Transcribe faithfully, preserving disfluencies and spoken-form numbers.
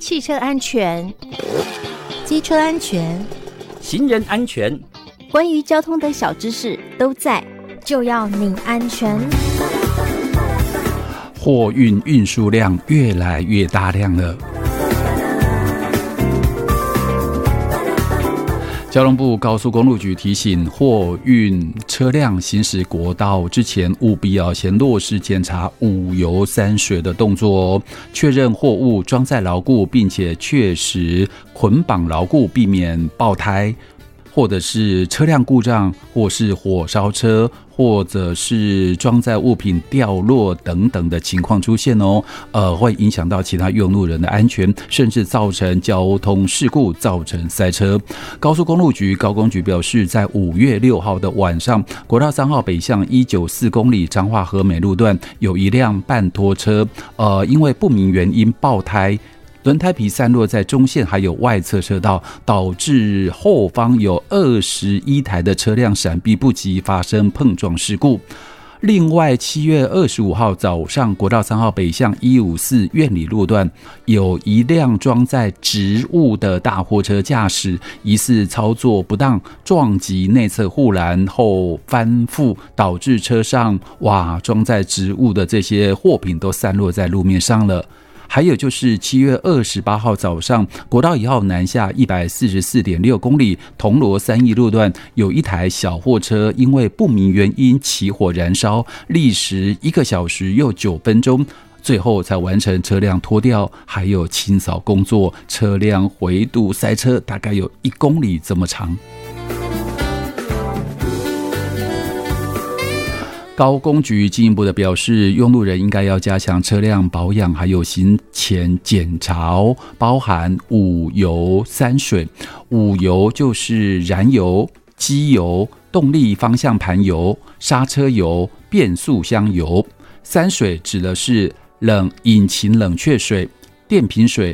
汽车安全、 机车安全、 行人安全， 关于交通的小知识都在， 就要你安全。 货运运输量越来越大量了。交通部高速公路局提醒，货运车辆行驶国道之前，务必要先落实检查五油三水的动作哦，确认货物装载牢固，并且确实捆绑牢固，避免爆胎，或者是车辆故障，或是火烧车，或者是装载物品掉落等等的情况出现哦，呃，会影响到其他用路人的安全，甚至造成交通事故，造成塞车。高速公路局高公局表示，在五月六号的晚上，国道三号北向一九四公里彰化和美路段有一辆半拖车，呃，因为不明原因爆胎。轮胎皮散落在中线还有外侧车道，导致后方有二十一台的车辆闪避不及，发生碰撞事故。另外，七月二十五号早上，国道三号北向一五四苑里路段有一辆装载植物的大货车驾驶，疑似操作不当，撞击内侧护栏后翻覆，导致车上哇装载植物的这些货品都散落在路面上了。还有就是七月二十八号早上，国道一号南下一百四十四点六公里，铜锣三义路段有一台小货车因为不明原因起火燃烧，历时一个小时又九分钟，最后才完成车辆脱掉还有清扫工作，车辆回堵塞车大概有一公里这么长。高公局进一步的表示，用路人应该要加强车辆保养，还有行前检查哦，包含五油三水。五油就是燃油、机油、动力方向盘油、刹车油、变速箱油。三水指的是冷引擎冷却水、电瓶水、